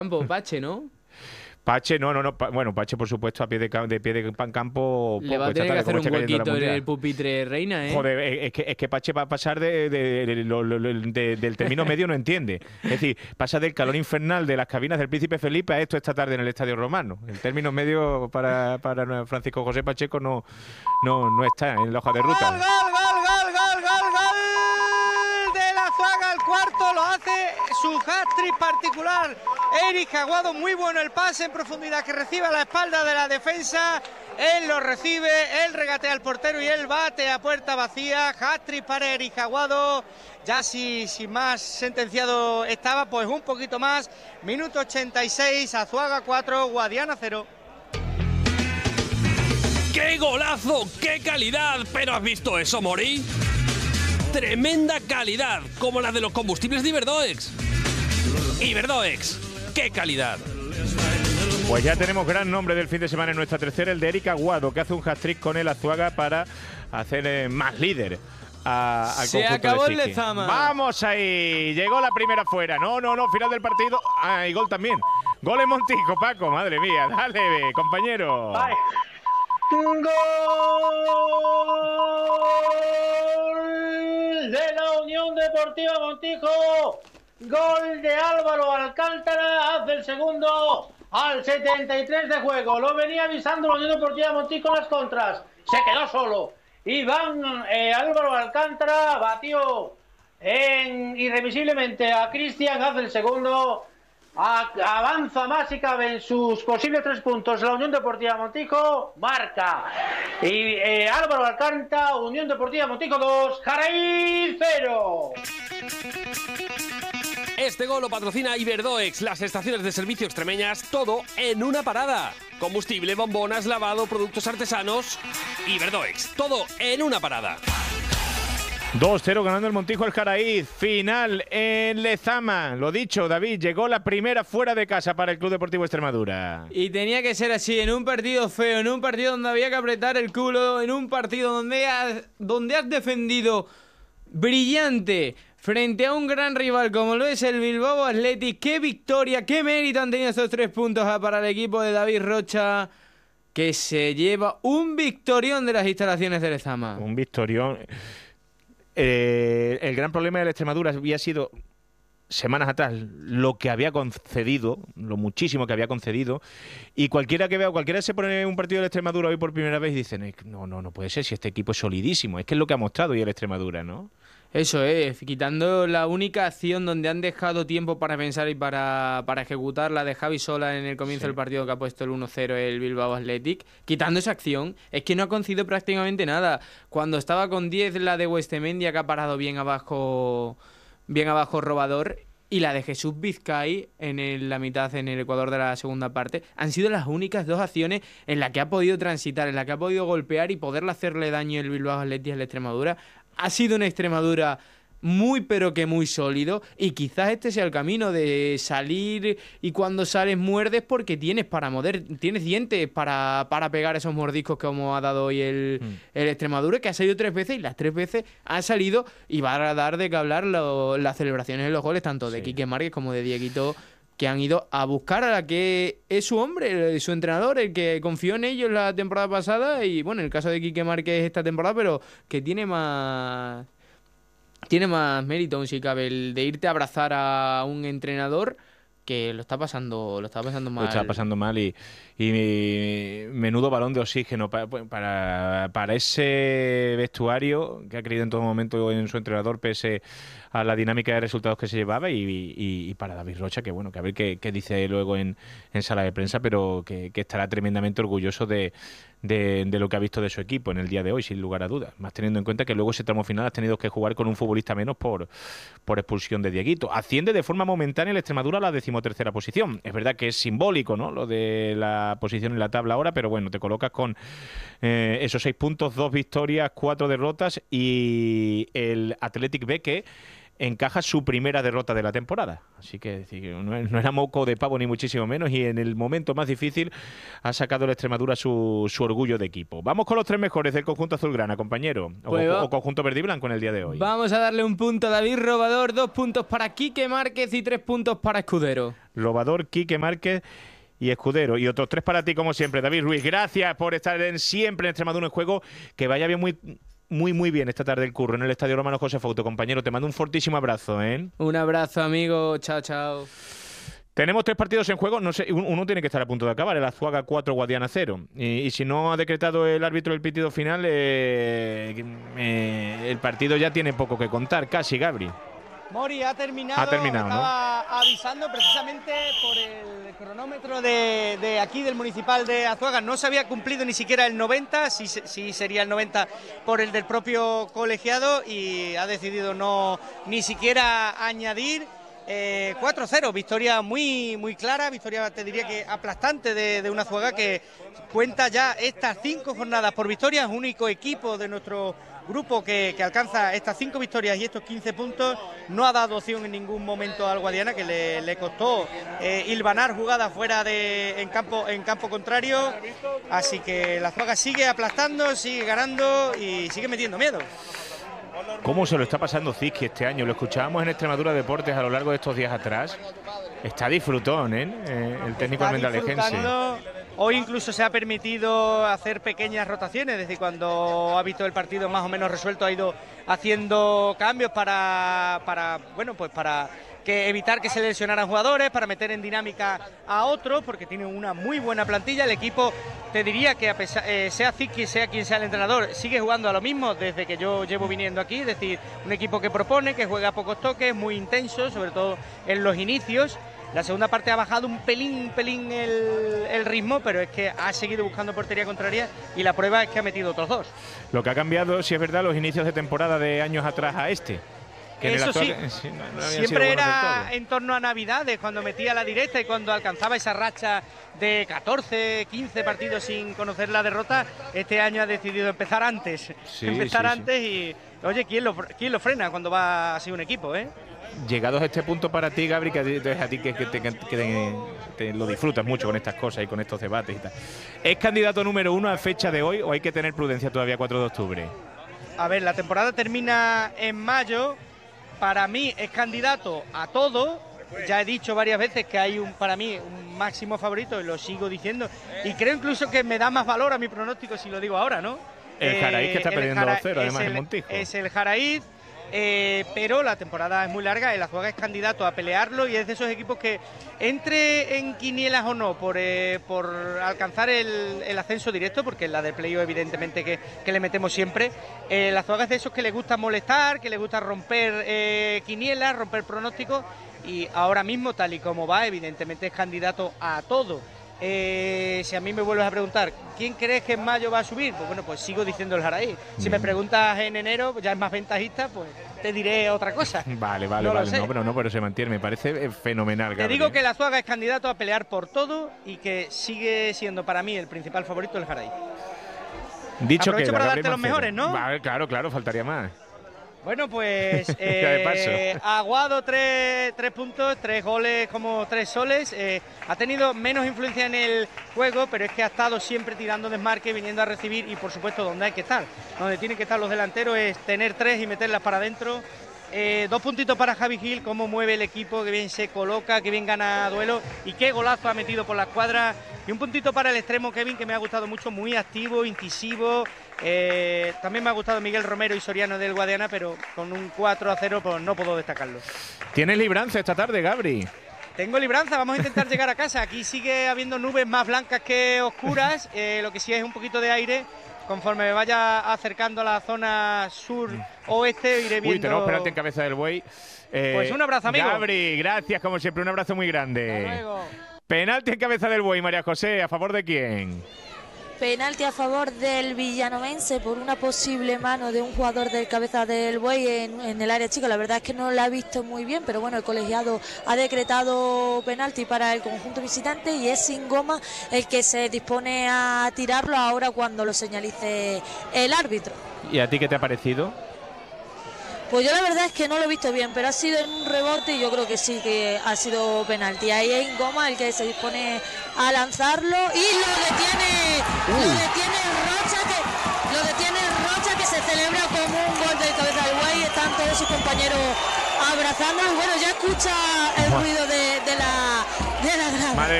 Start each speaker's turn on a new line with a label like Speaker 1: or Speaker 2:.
Speaker 1: Campo, Pache, ¿no?
Speaker 2: Pache, no. Bueno, Pache, por supuesto, a pie de campo,
Speaker 1: Le
Speaker 2: poco
Speaker 1: va a
Speaker 2: esta
Speaker 1: tener que
Speaker 2: tarde,
Speaker 1: hacer
Speaker 2: como
Speaker 1: un
Speaker 2: está cayendo la
Speaker 1: huequito en
Speaker 2: Mundial.
Speaker 1: el pupitre Reina, ¿eh?
Speaker 2: Joder, es que Pache va a pasar del término medio, no entiende. Es decir, pasa del calor infernal de las cabinas del Príncipe Felipe a esto esta tarde en el Estadio Romano. El término medio para Francisco José Pacheco no está en la hoja de
Speaker 3: ¡Gol, gol,
Speaker 2: ruta.
Speaker 3: gol, gol, gol, gol, gol! De la Azuaga, el cuarto lo hace su hat-trick particular. Eric Aguado, muy bueno el pase en profundidad que recibe a la espalda de la defensa. Él lo recibe, él regatea al portero y él bate a puerta vacía. Hat-trick para Eric Aguado. Ya si más sentenciado estaba, pues un poquito más. Minuto 86, Azuaga 4, Guadiana 0.
Speaker 4: ¡Qué golazo! ¡Qué calidad! ¿Pero has visto eso, Mori? Tremenda calidad, como la de los combustibles de Iberdoex. Iberdoex, ¡qué calidad!
Speaker 2: Pues ya tenemos gran nombre del fin de semana en nuestra tercera, el de Eric Aguado, que hace un hat-trick con el Azuaga para hacer más líder al
Speaker 1: Se
Speaker 2: conjunto
Speaker 1: acabó
Speaker 2: de
Speaker 1: el
Speaker 2: Siki.
Speaker 1: Lezama.
Speaker 2: ¡Vamos ahí! Llegó la primera fuera. No, final del partido. Ah, y gol también. Gol en Montijo, Paco, madre mía. Dale, compañero.
Speaker 5: Ay. Gol de la Unión Deportiva Montijo. Gol de Álvaro Alcántara, hace el segundo al 73 de juego. Lo venía avisando la Unión Deportiva Montijo en las contras. Se quedó solo. Álvaro Alcántara batió irremisiblemente a Cristian, hace el segundo. Avanza más y cabe en sus posibles 3 puntos la Unión Deportiva Montijo, marca. Y Álvaro Alcántara, Unión Deportiva Montijo 2, Jaraí 0.
Speaker 4: Este gol lo patrocina Iberdoex, las estaciones de servicio extremeñas, todo en una parada. Combustible, bombonas, lavado, productos artesanos. Iberdoex, todo en una parada.
Speaker 2: 2-0 ganando el Montijo el Jaraíz. Final en Lezama. Lo dicho, David, llegó la primera fuera de casa para el Club Deportivo Extremadura.
Speaker 1: Y tenía que ser así, en un partido feo, en un partido donde había que apretar el culo, en un partido donde has defendido brillante frente a un gran rival como lo es el Bilbao Athletic. ¡Qué victoria, qué mérito han tenido estos 3 puntos para el equipo de David Rocha, que se lleva un victorión de las instalaciones de Lezama!
Speaker 2: Un victorión. El gran problema de la Extremadura había sido semanas atrás lo que había concedido, lo muchísimo que había concedido, y cualquiera se pone un partido de la Extremadura hoy por primera vez y dicen, no puede ser si este equipo es solidísimo, es que es lo que ha mostrado hoy el Extremadura, ¿no?
Speaker 1: Eso es, quitando la única acción donde han dejado tiempo para pensar y para ejecutar, la de Javi Sola en el comienzo del partido que ha puesto el 1-0 el Bilbao Athletic, quitando esa acción, es que no ha concedido prácticamente nada. Cuando estaba con 10 la de Westemendia, que ha parado bien abajo Robador, y la de Jesús Vizcay la mitad, en el Ecuador de la segunda parte, han sido las únicas 2 acciones en las que ha podido transitar, en las que ha podido golpear y poderle hacerle daño el Bilbao Athletic a la Extremadura. Ha sido una Extremadura muy pero que muy sólido, y quizás este sea el camino de salir, y cuando sales muerdes porque tienes para morder, tienes dientes para pegar esos mordiscos como ha dado hoy el Extremadura, que ha salido 3 veces y las 3 veces ha salido, y va a dar de qué hablar las celebraciones de los goles tanto de Quique Márquez como de Dieguito, que han ido a buscar a la que es su hombre, su entrenador, el que confió en ellos la temporada pasada, y bueno, en el caso de Quique Márquez esta temporada, pero que tiene más mérito aún si cabe el de irte a abrazar a un entrenador que lo está pasando mal.
Speaker 2: Lo está pasando mal y menudo balón de oxígeno para ese vestuario que ha creído en todo momento en su entrenador, pese a la dinámica de resultados que se llevaba, y para David Rocha, que bueno, que a ver qué dice luego en sala de prensa, pero que estará tremendamente orgulloso de lo que ha visto de su equipo en el día de hoy, sin lugar a dudas, más teniendo en cuenta que luego ese tramo final has tenido que jugar con un futbolista menos por expulsión de Dieguito. Asciende de forma momentánea el Extremadura a la 13ª posición. Es verdad que es simbólico, ¿no?, lo de la posición en la tabla ahora, pero bueno, te colocas con esos 6 puntos, 2 victorias, 4 derrotas, y el Athletic B, que encaja su primera derrota de la temporada. Así que decir, no era moco de pavo ni muchísimo menos, y en el momento más difícil ha sacado la Extremadura su orgullo de equipo. Vamos con los 3 mejores del conjunto azulgrana, compañero, o conjunto verde y blanco en el día de hoy.
Speaker 1: Vamos a darle un punto a David Robador, 2 puntos para Quique Márquez y 3 puntos para Escudero.
Speaker 2: Robador, Quique Márquez y Escudero. Y otros 3 para ti, como siempre, David Ruiz. Gracias por estar siempre en Extremadura en Juego. Que vaya bien, muy bien esta tarde el curro en el Estadio Romano José Fouto, compañero. Te mando un fortísimo abrazo, ¿eh?
Speaker 1: Un abrazo, amigo. Chao, chao.
Speaker 2: Tenemos 3 partidos en juego. No sé, uno tiene que estar a punto de acabar. El Azuaga 4, Guadiana 0. Y si no ha decretado el árbitro el pitido final, el partido ya tiene poco que contar. Casi, Gabri.
Speaker 3: Mori ha terminado,
Speaker 2: ¿no?
Speaker 3: Estaba avisando precisamente por el cronómetro de aquí del Municipal de Azuaga. No se había cumplido ni siquiera el 90, sí sería el 90 por el del propio colegiado, y ha decidido no ni siquiera añadir. 4-0, victoria muy clara, victoria te diría que aplastante de una Azuaga que cuenta ya estas 5 jornadas por victorias, único equipo de nuestro grupo que alcanza estas 5 victorias y estos 15 puntos. No ha dado opción en ningún momento al Guadiana, que le costó hilvanar jugadas fuera en campo contrario, así que la Azuaga sigue aplastando, sigue ganando y sigue metiendo miedo.
Speaker 2: ¿Cómo se lo está pasando Zizki este año? Lo escuchábamos en Extremadura Deportes a lo largo de estos días atrás. Está disfrutón, el técnico almendalejense.
Speaker 3: Hoy incluso se ha permitido hacer pequeñas rotaciones, es decir, cuando ha visto el partido más o menos resuelto ha ido haciendo cambios para evitar que se lesionaran jugadores, para meter en dinámica a otros, porque tiene una muy buena plantilla. El equipo, te diría que a pesar, sea Zizki, sea quien sea el entrenador, sigue jugando a lo mismo desde que yo llevo viniendo aquí, es decir, un equipo que propone, que juega a pocos toques, muy intenso, sobre todo en los inicios. La segunda parte ha bajado un pelín el ritmo, pero es que ha seguido buscando portería contraria y la prueba es que ha metido otros 2.
Speaker 2: Lo que ha cambiado, si es verdad, los inicios de temporada de años atrás a este.
Speaker 3: Eso sí, siempre era en torno a Navidades, cuando metía la directa y cuando alcanzaba esa racha de 14, 15 partidos sin conocer la derrota. Este año ha decidido empezar antes. Y, oye, ¿quién lo frena cuando va así un equipo,
Speaker 2: Llegados a este punto para ti, Gabri, que a ti que te lo disfrutas mucho con estas cosas y con estos debates y tal. ¿Es candidato número 1 a fecha de hoy o hay que tener prudencia todavía 4 de octubre?
Speaker 3: A ver, la temporada termina en mayo. Para mí es candidato a todo. Ya he dicho varias veces que hay para mí un máximo favorito y lo sigo diciendo. Y creo incluso que me da más valor a mi pronóstico si lo digo ahora, ¿no?
Speaker 2: El Jaraíz, que está perdiendo 2-0 además en Montijo.
Speaker 3: Es el Jaraíz. Pero la temporada es muy larga, el Azuaga es candidato a pelearlo y es de esos equipos que entre en quinielas o no por alcanzar el ascenso directo, porque en la del playoff evidentemente que le metemos siempre. El Azuaga es de esos que le gusta molestar, que le gusta romper quinielas, romper pronósticos, y ahora mismo tal y como va evidentemente es candidato a todo. Si a mí me vuelves a preguntar ¿quién crees que en mayo va a subir? Pues bueno, pues sigo diciendo el Jaraíz. Si me preguntas en enero, ya es más ventajista, pues te diré otra cosa.
Speaker 2: Vale. Pero se mantiene, me parece fenomenal.
Speaker 3: Te digo que el Azuaga es candidato a pelear por todo y que sigue siendo para mí el principal favorito el Jaraíz.
Speaker 2: Dicho
Speaker 3: aprovecho
Speaker 2: que
Speaker 3: para darte los mejores, ¿no?
Speaker 2: Vale, claro, faltaría más.
Speaker 3: Bueno, pues Aguado 3 puntos, 3 goles como 3 soles. Ha tenido menos influencia en el juego, pero es que ha estado siempre tirando desmarque, viniendo a recibir y por supuesto donde hay que estar. Donde tienen que estar los delanteros es tener 3 y meterlas para adentro. 2 puntitos para Javi Gil, cómo mueve el equipo, que bien se coloca, que bien gana duelo y qué golazo ha metido por la escuadra. Y un puntito para el extremo Kevin, que me ha gustado mucho, muy activo, incisivo. También me ha gustado Miguel Romero y Soriano del Guadiana, pero con un 4-0 pues no puedo destacarlo.
Speaker 2: ¿Tienes libranza esta tarde, Gabri?
Speaker 3: Tengo libranza, vamos a intentar llegar a casa. Aquí sigue habiendo nubes más blancas que oscuras, lo que sí es un poquito de aire. Conforme me vaya acercando a la zona sur-oeste iré viendo...
Speaker 2: Tenemos penalti en cabeza del buey.
Speaker 3: Pues un abrazo, amigo.
Speaker 2: Gabri, gracias como siempre, un abrazo muy grande.
Speaker 3: Hasta luego.
Speaker 2: Penalti en cabeza del buey, María José, ¿a favor de quién?
Speaker 6: Penalti a favor del villanovense por una posible mano de un jugador del Cabeza del Buey en el área chica. La verdad es que no la ha visto muy bien, pero bueno, el colegiado ha decretado penalti para el conjunto visitante y es Sin Goma el que se dispone a tirarlo ahora cuando lo señalice el árbitro.
Speaker 2: ¿Y a ti qué te ha parecido?
Speaker 6: Pues yo la verdad es que no lo he visto bien, pero ha sido en un rebote y yo creo que sí que ha sido penalti. Ahí es Ingoma el que se dispone a lanzarlo y lo detiene Rocha, que se celebra como un gol del Cabeza del Buey. Están todos sus compañeros abrazándolo y bueno, ya escucha el ruido de la grada.
Speaker 2: Madre